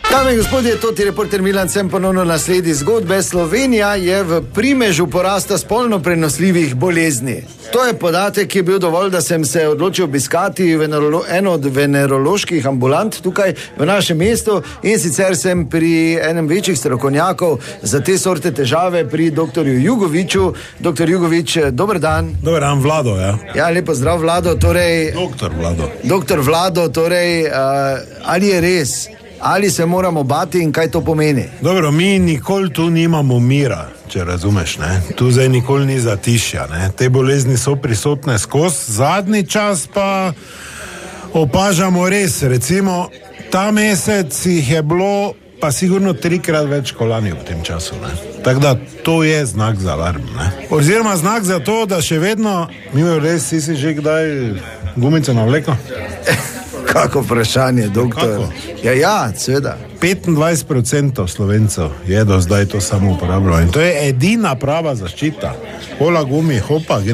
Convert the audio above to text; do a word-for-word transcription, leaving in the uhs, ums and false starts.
Dame in gospodje, toti reporter Milan sem ponovno nasledi zgodbe. Slovenija je v primežu porasta spolno prenosljivih bolezni. To je podatek, ki je bil dovolj, da sem se odločil obiskati venerolo, eno od veneroloških ambulant tukaj v našem mestu, in sicer sem pri enem večjih strokovnjakov za te sorte težave, pri doktorju Jugoviču. Doktor Jugovič, dober dan. Dober dan, Vlado, ja. Ja, lepo zdrav, Vlado. Torej, doktor Vlado. Doktor Vlado, torej, uh, ali je res? Ali se moramo bati in kaj to pomeni? Dobro, mi nikoli tu nimamo mira, če razumeš, ne? Tu zdaj nikoli ni zatišja, ne? Te bolezni so prisotne skozi, zadnji čas pa opažamo res, recimo, ta mesec jih je bilo pa sigurno trikrat več kolani v tem času, ne? Tako da to je znak za alarm, ne? Oziroma znak za to, da še vedno, mi res si si že kdaj gumice navleko? Kako vprašanje, doktor? Kako? Ja, ja, seveda. petindvajset procentov Slovencev je do zdaj to samo uporabljalo in to je edina prava zaščita. Hola gumi, hopa,